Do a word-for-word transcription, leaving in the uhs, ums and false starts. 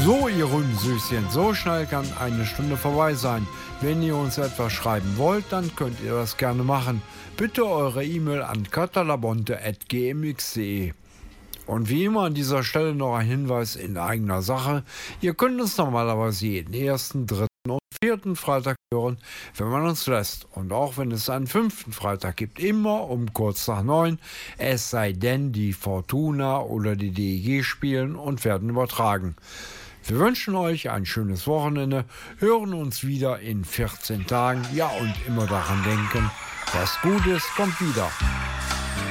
So, ihr Rübensüßchen, so schnell kann eine Stunde vorbei sein. Wenn ihr uns etwas schreiben wollt, dann könnt ihr das gerne machen. Bitte eure E-Mail an katalabonte at g m x punkt d e. Und wie immer an dieser Stelle noch ein Hinweis in eigener Sache. Ihr könnt uns normalerweise jeden ersten, dritten und vierten Freitag hören, wenn man uns lässt. Und auch wenn es einen fünften Freitag gibt, immer um kurz nach neun. Es sei denn, die Fortuna oder die D E G spielen und werden übertragen. Wir wünschen euch ein schönes Wochenende, hören uns wieder in vierzehn Tagen. Ja, und immer daran denken, was Gutes kommt wieder.